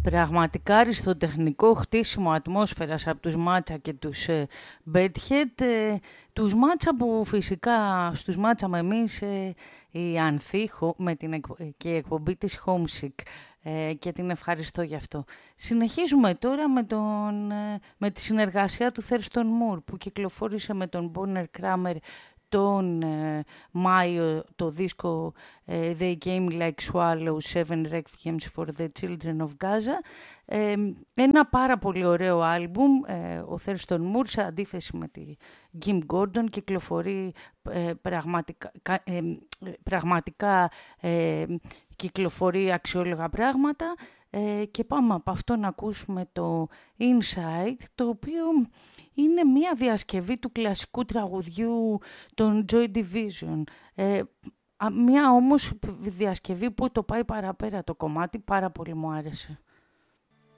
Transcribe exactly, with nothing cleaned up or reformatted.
πραγματικά αριστοτεχνικό χτίσιμο ατμόσφαιρας από τους Μάτσα και τους ε, Bedhead. Ε, τους Μάτσα που φυσικά στους μάτσαμε εμείς ε, η Ανθή με την εκ, και η εκπομπή της Homesick ε, και την ευχαριστώ γι' αυτό. Συνεχίζουμε τώρα με, τον, ε, με τη συνεργασία του Thurston Moore που κυκλοφόρησε με τον Bonner Kramer τον ε, Μάιο το δίσκο ε, They Came Like Swallows, Seven Requiems for the Children of Gaza. Ε, ένα πάρα πολύ ωραίο άλμπουμ. Ε, ο Thurston Moore, σε αντίθεση με τη Jim Gordon, κυκλοφορεί ε, πραγματικά, ε, πραγματικά ε, κυκλοφορεί αξιόλογα πράγματα. Ε, και πάμε από αυτό να ακούσουμε το Inside, το οποίο είναι μια διασκευή του κλασικού τραγουδιού των Joy Division. Ε, μια όμως διασκευή που το πάει παραπέρα το κομμάτι, πάρα πολύ μου άρεσε.